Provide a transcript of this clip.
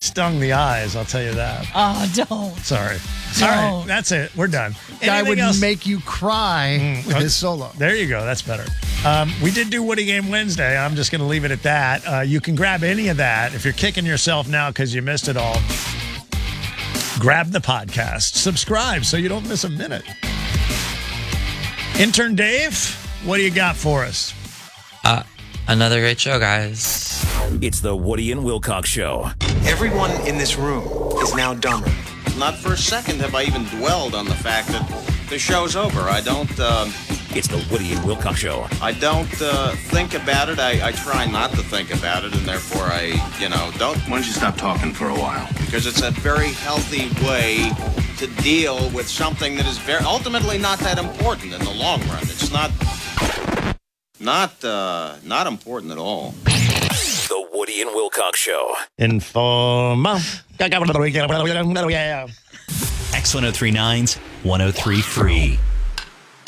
stung the eyes, I'll tell you that. Oh, don't. Sorry. Don't. All right, that's it. We're done. Guy Anything would else? make you cry with his solo. There you go. That's better. We did do Woody Game Wednesday. I'm just going to leave it at that. You can grab any of that. If you're kicking yourself now because you missed it all, grab the podcast. Subscribe so you don't miss a minute. Intern Dave, what do you got for us? Another great show, guys. It's the Woody and Wilcox Show. Everyone in this room is now dumber. Not for a second have I even dwelled on the fact that the show's over. I don't It's the Woody and Wilcox Show. think about it. I try not to think about it, and therefore I don't. Why don't you stop talking for a while? Because it's a very healthy way to deal with something that is ultimately not that important in the long run. It's not important at all. The Woody and Wilcox Show. Informa. X1039's 103 Free.